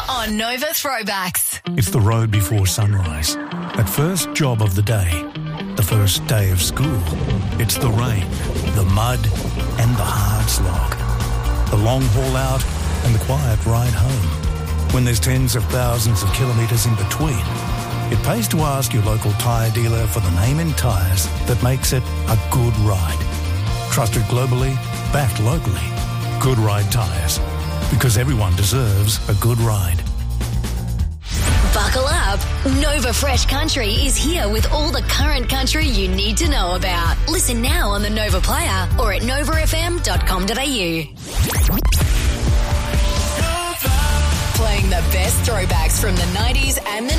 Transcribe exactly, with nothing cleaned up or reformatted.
on Nova Throwbacks. It's the road before sunrise. That first job of the day. The first day of school. It's the rain, the mud, and the hard slog. The long haul out and the quiet ride home. When there's tens of thousands of kilometres in between, it pays to ask your local tyre dealer for the name in tyres that makes it a good ride. Trusted globally, backed locally. Good Ride Tyres. Because everyone deserves a good ride. Buckle up. Nova Fresh Country is here with all the current country you need to know about. Listen now on the Nova Player or at nova f m dot com dot a u. Playing the best throwbacks from the nineties and the